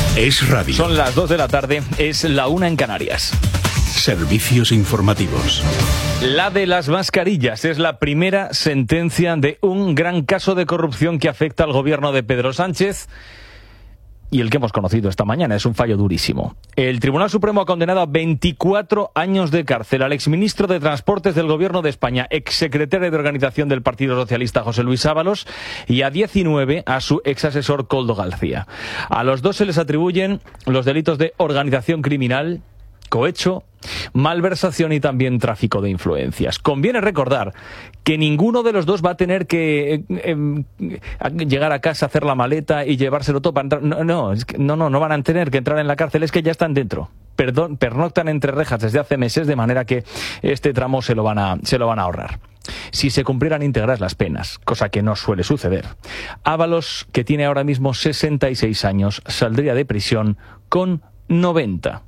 Es radio. Son las 2 de la tarde, es la 1 en Canarias. Servicios informativos. La de las mascarillas es la primera sentencia de un gran caso de corrupción que afecta al gobierno de Pedro Sánchez y el que hemos conocido esta mañana. Es un fallo durísimo. El Tribunal Supremo ha condenado a 24 años de cárcel al exministro de Transportes del Gobierno de España, exsecretario de Organización del Partido Socialista, José Luis Ábalos, y a 19 a su exasesor, Koldo García. A los dos se les atribuyen los delitos de organización criminal, cohecho, malversación y también tráfico de influencias. Conviene recordar que ninguno de los dos va a tener que llegar a casa, hacer la maleta y llevárselo todo para entrar. No van a tener que entrar en la cárcel, es que ya están dentro. Pernoctan entre rejas desde hace meses, de manera que este tramo se lo van a ahorrar. Si se cumplieran íntegras las penas, cosa que no suele suceder, Ábalos, que tiene ahora mismo 66 años, saldría de prisión con 90.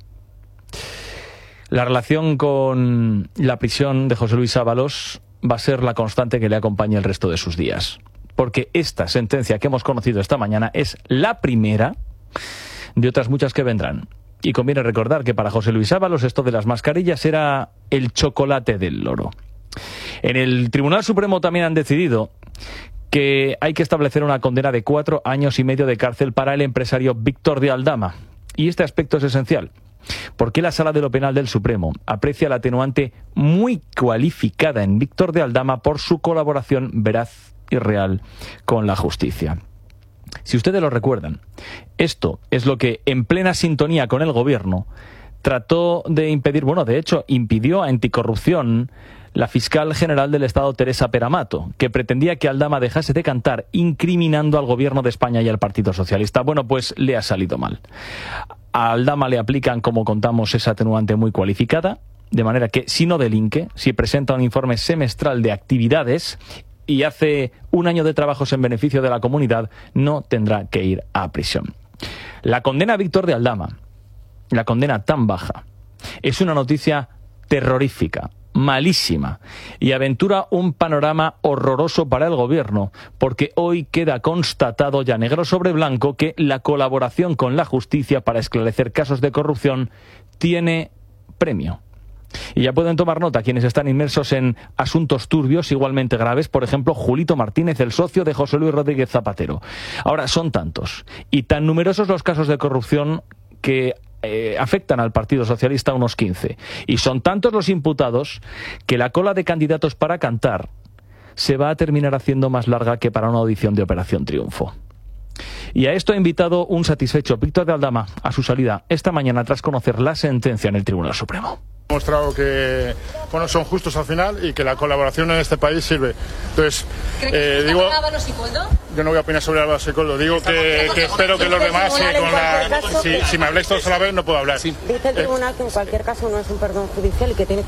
La relación con la prisión de José Luis Ábalos va a ser la constante que le acompañe el resto de sus días. Porque esta sentencia que hemos conocido esta mañana es la primera de otras muchas que vendrán. Y conviene recordar que para José Luis Ábalos esto de las mascarillas era el chocolate del loro. En el Tribunal Supremo también han decidido que hay que establecer una condena de 4 años y medio de cárcel para el empresario Víctor de Aldama. Y este aspecto es esencial, porque la Sala de lo Penal del Supremo aprecia la atenuante muy cualificada en Víctor de Aldama por su colaboración veraz y real con la justicia. Si ustedes lo recuerdan, esto es lo que, en plena sintonía con el gobierno, trató de impedir, de hecho, impidió a Anticorrupción la fiscal general del Estado, Teresa Peramato, que pretendía que Aldama dejase de cantar, incriminando al gobierno de España y al Partido Socialista. Bueno, pues le ha salido mal. A Aldama le aplican, como contamos, esa atenuante muy cualificada, de manera que si no delinque, si presenta un informe semestral de actividades y hace un año de trabajos en beneficio de la comunidad, no tendrá que ir a prisión. La condena a Víctor de Aldama, la condena tan baja, es una noticia terrorífica, malísima, y aventura un panorama horroroso para el gobierno, porque hoy queda constatado ya negro sobre blanco que la colaboración con la justicia para esclarecer casos de corrupción tiene premio. Y ya pueden tomar nota quienes están inmersos en asuntos turbios igualmente graves, por ejemplo, Julito Martínez, el socio de José Luis Rodríguez Zapatero. Ahora, son tantos y tan numerosos los casos de corrupción que afectan al Partido Socialista, unos 15. Y son tantos los imputados que la cola de candidatos para cantar se va a terminar haciendo más larga que para una audición de Operación Triunfo. Y a esto ha invitado un satisfecho Víctor de Aldama a su salida esta mañana tras conocer la sentencia en el Tribunal Supremo. Ha demostrado que son justos al final y que la colaboración en este país sirve. Entonces, digo, yo no voy a opinar sobre Ábalos y Koldo. Digo que espero que los demás, si me habláis todos a la vez, no puedo hablar. Dice el tribunal que en cualquier caso no es un perdón judicial y que tiene que